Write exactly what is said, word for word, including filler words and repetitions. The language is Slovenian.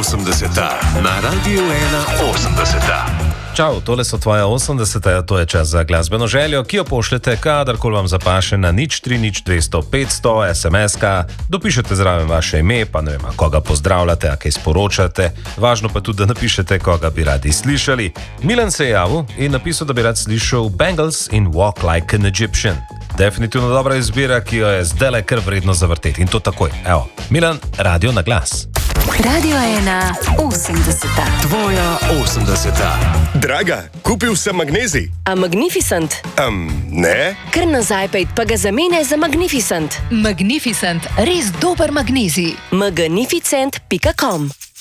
osemdeseta na Radiu ena osemdeseta. Čau, tole so tvoja osemdeseta, to je čas za glasbeno željo, ki jo pošljete kadarkoli vam zapaše na nič tri nič dvesto petsto es em es-ka, dopišete zraven vaše ime, pa ne vem, koga pozdravljate, a kaj sporočate, važno pa tudi, da napišete, koga bi radi slišali. Milan se je javil in napisal, da bi rad slišal Bangles in Walk Like an Egyptian. Definitivno dobra izbira, ki jo je zdajle kar vredno zavrteti in to takoj. Evo, Milan, radio na glas. Radio ena osemdeseta. Tvoja osemdeseta. Draga, kupil sem magnezij. A Magnificent? Um, ne? Kar nazaj pejt, pa ga zamenjaj za Magnificent. Magnificent, res dober magnezij. magnificent pika com